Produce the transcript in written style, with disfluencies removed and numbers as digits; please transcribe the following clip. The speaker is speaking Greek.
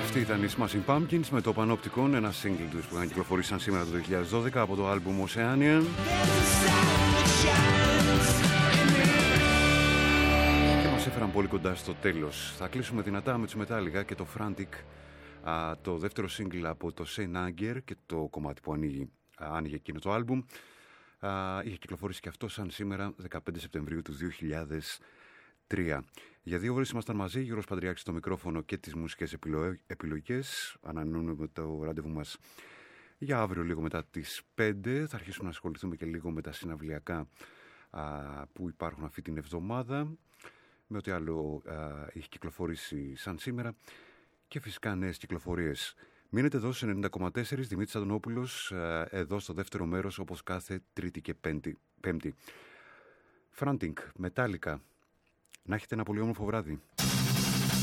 Αυτοί ήταν οι Smashing Pumpkins με το Panopticon, ένα single τους που κυκλοφορήσαν σήμερα το 2012 από το άλμπουμ Oceania. Και μας έφεραν πολύ κοντά στο τέλος. Θα κλείσουμε δυνατά με τους Metallica και το Frantic, το δεύτερο single από το Saint Anger και το κομμάτι που άνοιγε εκείνο το άλμπουμ. Είχε κυκλοφορήσει και αυτό σαν σήμερα 15 Σεπτεμβρίου του 2003. Για 2 ώρες ήμασταν μαζί, Γιώργος Παντριάκης στο μικρόφωνο και τις μουσικές επιλογές. Ανανεώνουμε το ραντεβού μας για αύριο λίγο μετά τις 5. Θα αρχίσουμε να ασχοληθούμε και λίγο με τα συναυλιακά που υπάρχουν αυτή την εβδομάδα, με ό,τι άλλο έχει κυκλοφορήσει σαν σήμερα και φυσικά νέες κυκλοφορίες. Μείνετε εδώ σε 90,4, Δημήτρης Αντωνόπουλος, εδώ στο δεύτερο μέρος όπως κάθε Τρίτη και Πέμπτη. Frantic, Metallica. Να έχετε ένα πολύ όμορφο βράδυ.